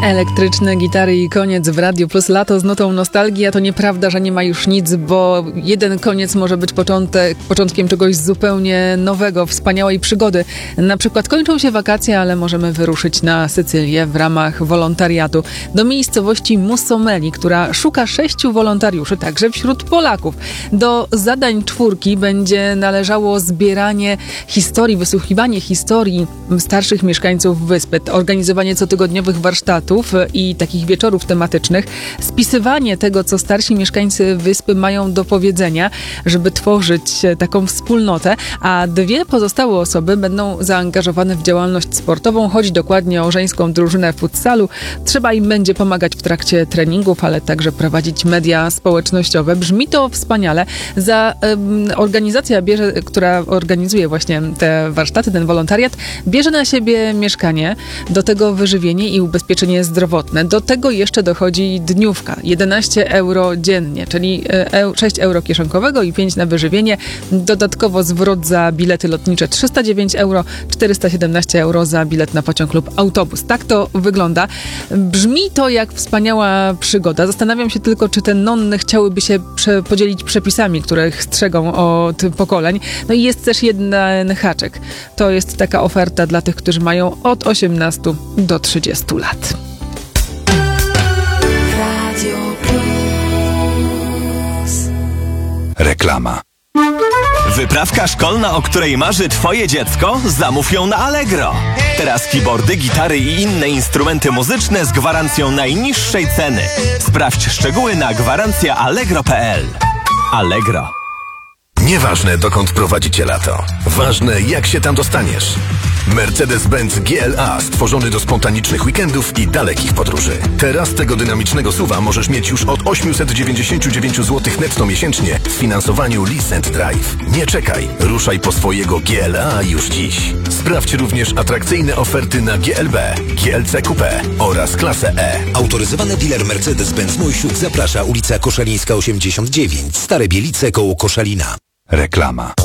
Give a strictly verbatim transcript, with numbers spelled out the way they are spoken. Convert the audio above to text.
Elektryczne gitary i koniec w Radiu Plus. Lato z nutą nostalgii, a to nieprawda, że nie ma już nic, bo jeden koniec może być początek, początkiem czegoś zupełnie nowego, wspaniałej przygody. Na przykład kończą się wakacje, ale możemy wyruszyć na Sycylię w ramach wolontariatu do miejscowości Mussomeli, która szuka sześciu wolontariuszy, także wśród Polaków. Do zadań czwórki będzie należało zbieranie historii, wysłuchiwanie historii starszych mieszkańców wyspy, organizowanie cotygodniowych warsztatów i takich wieczorów tematycznych, spisywanie tego, co starsi mieszkańcy wyspy mają do powiedzenia, żeby tworzyć taką wspólnotę, a dwie pozostałe osoby będą zaangażowane w działalność sportową. Chodzi dokładnie o żeńską drużynę futsalu. Trzeba im będzie pomagać w trakcie treningów, ale także prowadzić media społecznościowe. Brzmi to wspaniale. Za um, organizacja, bierze, która organizuje właśnie te warsztaty, ten wolontariat, bierze na siebie mieszkanie, do tego wyżywienie i ubezpieczenie zdrowotne. Do tego jeszcze dochodzi dniówka. jedenaście euro dziennie, czyli sześć euro kieszonkowego i pięć na wyżywienie. Dodatkowo zwrot za bilety lotnicze trzysta dziewięć euro, czterysta siedemnaście euro za bilet na pociąg lub autobus. Tak to wygląda. Brzmi to jak wspaniała przygoda. Zastanawiam się tylko, czy te nonny chciałyby się prze- podzielić przepisami, których strzegą od pokoleń. No i jest też jeden haczek. To jest taka oferta dla tych, którzy mają od osiemnastu do trzydziestu lat. Reklama. Wyprawka szkolna, o której marzy twoje dziecko? Zamów ją na Allegro. Teraz keyboardy, gitary i inne instrumenty muzyczne z gwarancją najniższej ceny. Sprawdź szczegóły na gwarancja allegro kropka p l. Allegro. Nieważne, dokąd prowadzi cię lato. Ważne, jak się tam dostaniesz. Mercedes-Benz G L A stworzony do spontanicznych weekendów i dalekich podróży. Teraz tego dynamicznego suwa możesz mieć już od osiemset dziewięćdziesiąt dziewięć złotych netto miesięcznie w finansowaniu Lease and Drive. Nie czekaj, ruszaj po swojego G L A już dziś. Sprawdź również atrakcyjne oferty na G L B, G L C Coupe oraz klasę E. Autoryzowany dealer Mercedes-Benz Mojsiuk zaprasza, ulica Koszalińska osiemdziesiąt dziewięć, Stare Bielice koło Koszalina. Reklama.